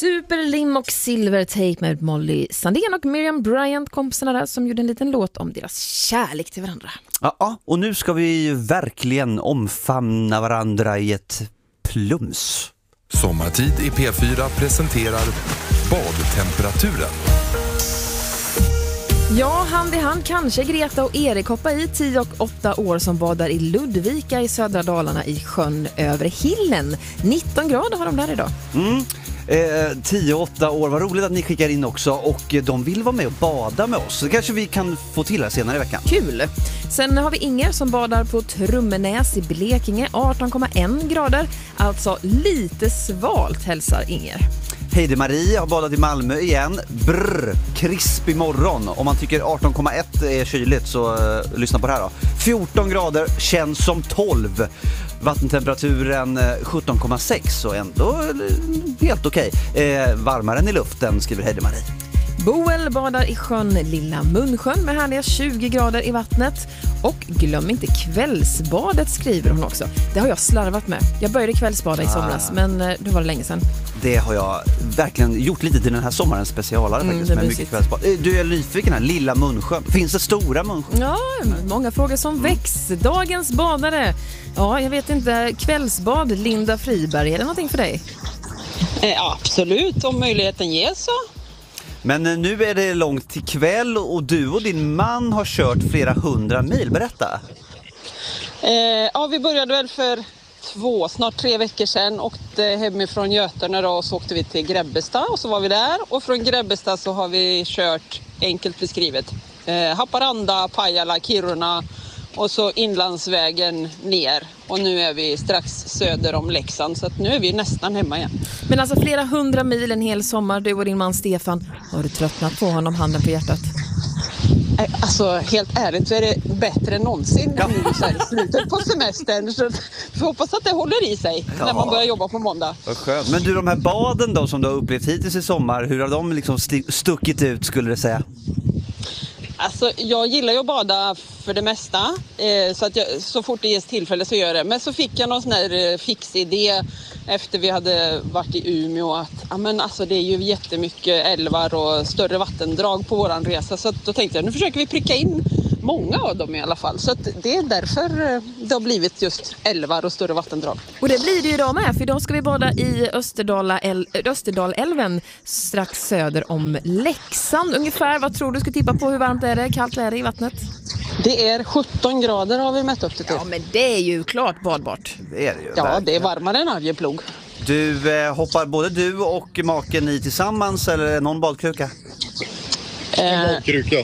Superlim och Silvertape med Molly Sandén och Miriam Bryant, kompisarna där, som gjorde en liten låt om deras kärlek till varandra. Ja, och nu ska vi verkligen omfamna varandra i ett plums. Sommartid i P4 presenterar badtemperaturen. Ja, hand i hand kanske Greta och Erik hoppar i 10 och 8 år som badar i Ludvika i södra Dalarna i sjön över Hillen. 19 grader har de där idag. 10-8 år, vad roligt att ni skickar in också, och de vill vara med och bada med oss. Så kanske vi kan få till det senare i veckan. Kul! Sen har vi Inger som badar på Trummenäs i Blekinge, 18,1 grader. Alltså lite svalt, hälsar Inger. Heidi Marie har badat i Malmö igen. Krispig morgon. Om man tycker 18,1 är kyligt så lyssna på det här då. 14 grader, känns som 12. Vattentemperaturen 17,6, så ändå helt okej. Varmare än i luften, skriver Heidi Marie. Boel badar i sjön Lilla Munsjön med härliga 20 grader i vattnet. Och glöm inte kvällsbadet, skriver hon också. Det har jag slarvat med. Jag började kvällsbada i somras, men det var länge sedan. Det har jag verkligen gjort lite till den här sommarens specialare faktiskt, med mycket kvällsbad. Du är nyfiken här, Lilla Munsjön. Finns det stora Munsjön? Ja, många frågor som väcks. Dagens badare. Ja, jag vet inte. Kvällsbad, Linda Friberg. Är det någonting för dig? Absolut, om möjligheten ges så. Men nu är det långt till kväll och du och din man har kört flera 100 mil. Berätta. Vi började väl för snart 3 veckor sedan. Åkte hemifrån Götene och så åkte vi till Grebbestad och så var vi där. Och från Grebbestad så har vi kört, enkelt beskrivet, Haparanda, Pajala, Kiruna och så inlandsvägen ner. Och nu är vi strax söder om Leksand, så att nu är vi nästan hemma igen. Men alltså flera 100 mil en hel sommar, du och din man Stefan. Har du tröttnat på honom, handen på hjärtat? Alltså helt ärligt så är det bättre än någonsin nu så här i slutet på semestern. Så vi hoppas att det håller i sig när man börjar jobba på måndag. Vad skönt. Men du, de här baden då som du har upplevt hittills i sommar, hur har de liksom stuckit ut, skulle du säga? Alltså jag gillar ju att bada för det mesta, så att så fort det ges tillfälle så gör jag det. Men så fick jag någon sån här fix idé efter vi hade varit i Umeå att det är ju jättemycket älvar och större vattendrag på våran resa. Så att då tänkte jag, nu försöker vi pricka in många av dem i alla fall. Så att det är därför det har blivit just älvar och större vattendrag. Och det blir det ju idag med, för idag ska vi bada i Österdalälven strax söder om Leksand. Ungefär, vad tror du ska tippa på? Hur varmt är det? Kallt är det i vattnet? Det är 17 grader har vi mätt upp det till. Ja, men det är ju klart badbart. Det är det ju. Ja, det är varmare än Arjeplog. Du, hoppar både du och maken i tillsammans, eller är det någon badkruka? Badkruka.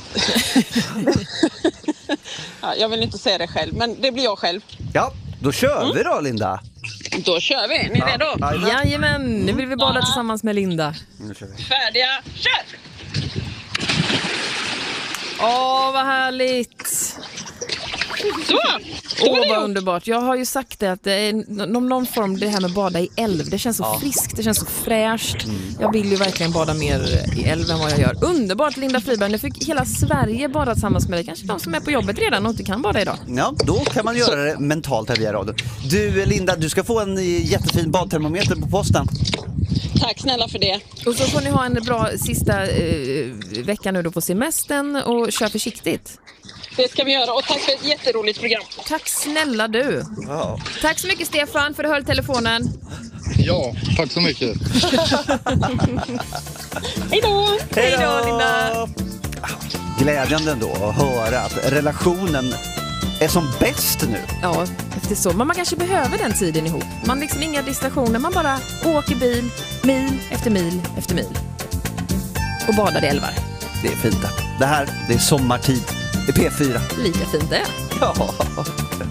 Jag vill inte säga det själv, men det blir jag själv. Ja, då kör vi då, Linda. Då kör vi. Ni är redo? Jajamän, nu vill vi bada tillsammans med Linda. Nu kör vi. Färdiga, kör! Åh, vad härligt! Vad underbart. Jag har ju sagt det att det är någon form, det här med bada i älv, det känns så friskt, det känns så fräscht. Jag vill ju verkligen bada mer i älv än vad jag gör. Underbart, Linda Friberg. Nu fick hela Sverige bada tillsammans med dig. Kanske de som är på jobbet redan och inte kan bada idag. Ja, då kan man göra det mentalt här via radion. Du, Linda, du ska få en jättefin badtermometer på posten. Tack snälla för det. Och så får ni ha en bra sista vecka nu då på semestern och kör försiktigt. Det ska vi göra, och tack för ett jätteroligt program. Tack snälla du. Wow. Tack så mycket Stefan för att du höll telefonen. Ja, tack så mycket. Hej då! Hej då, Linda. Glädjande ändå att höra att relationen är som bäst nu. Ja, efter så. Men man kanske behöver den tiden ihop. Man liksom inga distraktioner, man bara åker bil, mil efter mil efter mil. Och badar i älvar. Det är fint. Det här, det är sommartid i P4. Lika fint det. Ja.